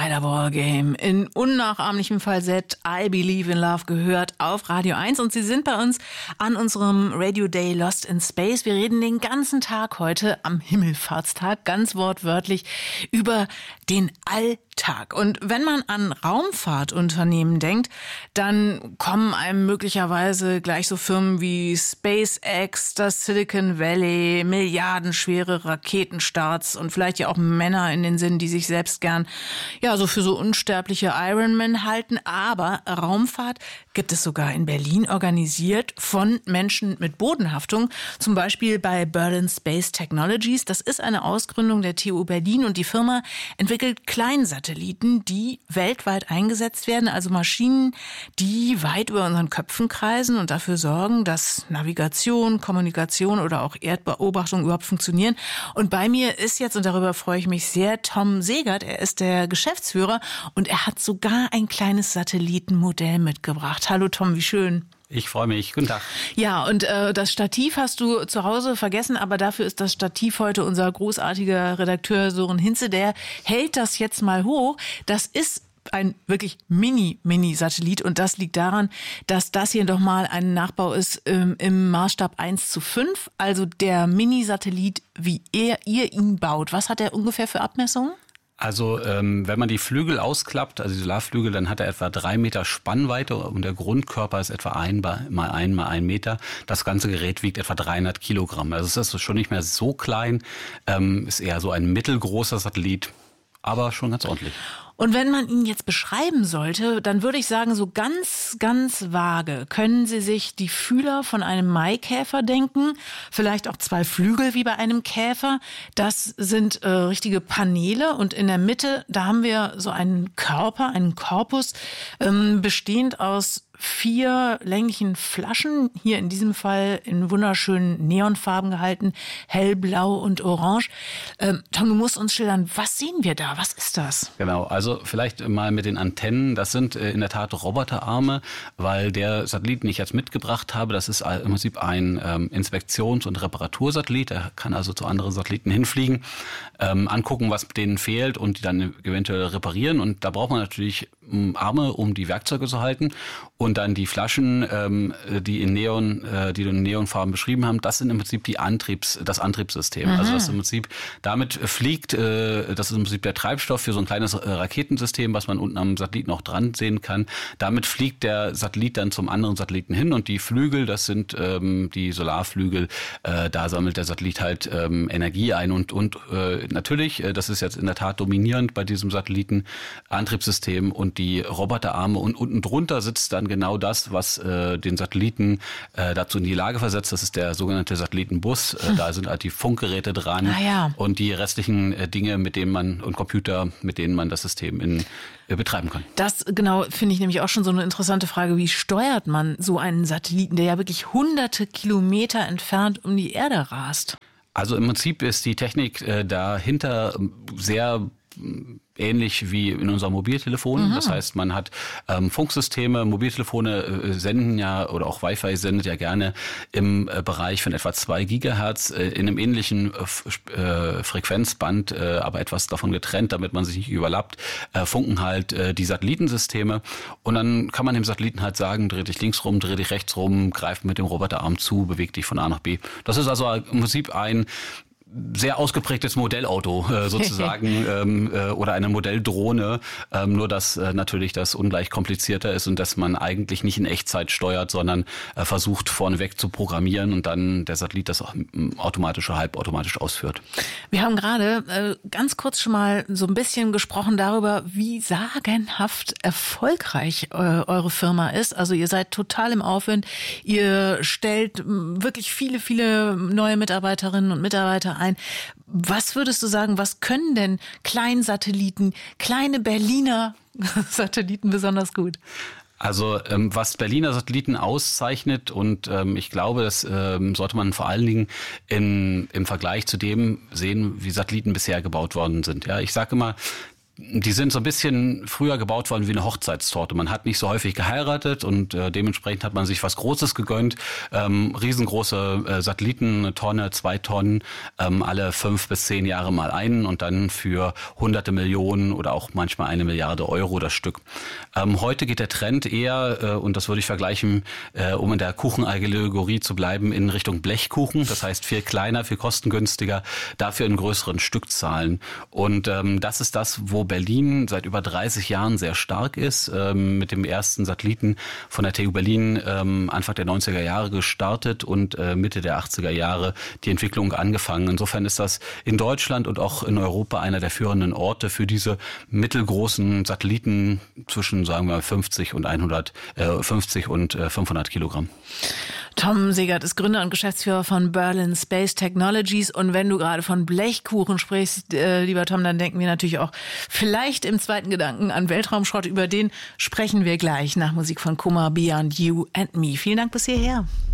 Spider-Ball Game in unnachahmlichem Falsett I Believe in Love gehört auf Radio 1 und Sie sind bei uns an unserem Radio Day Lost in Space. Wir reden den ganzen Tag heute am Himmelfahrtstag ganz wortwörtlich über den Alltag. Und wenn man an Raumfahrtunternehmen denkt, dann kommen einem möglicherweise gleich so Firmen wie SpaceX, das Silicon Valley, milliardenschwere Raketenstarts und vielleicht ja auch Männer in den Sinn, die sich selbst gern so für so unsterbliche Ironman halten. Aber Raumfahrt gibt es sogar in Berlin, organisiert von Menschen mit Bodenhaftung, zum Beispiel bei Berlin Space Technologies. Das ist eine Ausgründung der TU Berlin und die Firma entwickelt Kleinsatelliten, die weltweit eingesetzt werden, also Maschinen, die weit über unseren Köpfen kreisen und dafür sorgen, dass Navigation, Kommunikation oder auch Erdbeobachtung überhaupt funktionieren. Und bei mir ist jetzt, und darüber freue ich mich sehr, Tom Segert. Er ist der Geschäftsführer und er hat sogar ein kleines Satellitenmodell mitgebracht. Hallo Tom, wie schön. Ich freue mich. Guten Tag. Ja, und das Stativ hast du zu Hause vergessen, aber dafür ist das Stativ heute unser großartiger Redakteur Sören Hinze. Der hält das jetzt mal hoch. Das ist ein wirklich Mini-Satellit und das liegt daran, dass das hier doch mal ein Nachbau ist im Maßstab 1:5. Also der Mini-Satellit, wie ihr ihn baut. Was hat er ungefähr für Abmessungen? Also wenn man die Flügel ausklappt, also die Solarflügel, dann hat er etwa 3 Meter Spannweite und der Grundkörper ist etwa 1 mal 1 Meter. Das ganze Gerät wiegt etwa 300 Kilogramm. Also es ist schon nicht mehr so klein, ist eher so ein mittelgroßer Satellit, aber schon ganz ordentlich. Und wenn man ihn jetzt beschreiben sollte, dann würde ich sagen, so ganz, ganz vage können Sie sich die Fühler von einem Maikäfer denken, vielleicht auch 2 Flügel wie bei einem Käfer. Das sind richtige Paneele und in der Mitte, da haben wir so einen Körper, einen Korpus, bestehend aus 4 länglichen Flaschen, hier in diesem Fall in wunderschönen Neonfarben gehalten, hellblau und orange. Tom, du musst uns schildern, was sehen wir da? Was ist das? Genau, also vielleicht mal mit den Antennen. Das sind in der Tat Roboterarme, weil der Satellit, den ich jetzt mitgebracht habe, das ist im Prinzip ein Inspektions- und Reparatursatellit. Der kann also zu anderen Satelliten hinfliegen, angucken, was denen fehlt und die dann eventuell reparieren. Und da braucht man natürlich Arme, um die Werkzeuge zu halten. Und dann die Flaschen, die du in Neonfarben beschrieben haben, das sind im Prinzip das Antriebssystem. Mhm. Also das im Prinzip, damit fliegt, das ist im Prinzip der Treibstoff für so ein kleines Raketensystem, was man unten am Satelliten noch dran sehen kann. Damit fliegt der Satellit dann zum anderen Satelliten hin und die Flügel, das sind die Solarflügel, da sammelt der Satellit halt Energie ein und natürlich, das ist jetzt in der Tat dominierend bei diesem Satellitenantriebssystem und die Roboterarme und unten drunter sitzt dann genau das, was den Satelliten dazu in die Lage versetzt. Das ist der sogenannte Satellitenbus. Da sind halt die Funkgeräte dran und die restlichen Dinge, und Computer, mit denen man das System betreiben kann. Das genau finde ich nämlich auch schon so eine interessante Frage. Wie steuert man so einen Satelliten, der ja wirklich hunderte Kilometer entfernt um die Erde rast? Also im Prinzip ist die Technik dahinter sehr ähnlich wie in unserem Mobiltelefon. Mhm. Das heißt, man hat Funksysteme, Mobiltelefone senden ja oder auch Wi-Fi sendet ja gerne im Bereich von etwa 2 Gigahertz in einem ähnlichen Frequenzband, aber etwas davon getrennt, damit man sich nicht überlappt, funken halt die Satellitensysteme und dann kann man dem Satelliten halt sagen, dreh dich links rum, dreh dich rechts rum, greif mit dem Roboterarm zu, beweg dich von A nach B. Das ist also im Prinzip ein sehr ausgeprägtes Modellauto sozusagen oder eine Modelldrohne, nur dass natürlich das ungleich komplizierter ist und dass man eigentlich nicht in Echtzeit steuert, sondern versucht vorneweg zu programmieren und dann der Satellit das automatisch oder halbautomatisch ausführt. Wir haben gerade ganz kurz schon mal so ein bisschen gesprochen darüber, wie sagenhaft erfolgreich eure Firma ist. Also ihr seid total im Aufwind, ihr stellt wirklich viele, viele neue Mitarbeiterinnen und Mitarbeiter ein. Was würdest du sagen, was können denn Kleinsatelliten, kleine Berliner Satelliten besonders gut? Also was Berliner Satelliten auszeichnet und ich glaube, das sollte man vor allen Dingen im Vergleich zu dem sehen, wie Satelliten bisher gebaut worden sind. Ja, ich sage immer, Die sind so ein bisschen früher gebaut worden wie eine Hochzeitstorte. Man hat nicht so häufig geheiratet und dementsprechend hat man sich was Großes gegönnt. Riesengroße Satelliten, 1 Tonne, 2 Tonnen, alle 5 bis 10 Jahre mal einen und dann für hunderte Millionen oder auch manchmal 1 Milliarde Euro das Stück. Heute geht der Trend eher, und das würde ich vergleichen, um in der Kuchenallegorie zu bleiben, in Richtung Blechkuchen. Das heißt viel kleiner, viel kostengünstiger, dafür in größeren Stückzahlen. Und das ist das, wo Berlin seit über 30 Jahren sehr stark ist, mit dem ersten Satelliten von der TU Berlin Anfang der 90er Jahre gestartet und Mitte der 80er Jahre die Entwicklung angefangen. Insofern ist das in Deutschland und auch in Europa einer der führenden Orte für diese mittelgroßen Satelliten zwischen, sagen wir mal, 50 und 500 Kilogramm. Tom Segert ist Gründer und Geschäftsführer von Berlin Space Technologies. Und wenn du gerade von Blechkuchen sprichst, lieber Tom, dann denken wir natürlich auch vielleicht im zweiten Gedanken an Weltraumschrott. Über den sprechen wir gleich nach Musik von Kumar, Beyond You and Me. Vielen Dank bis hierher.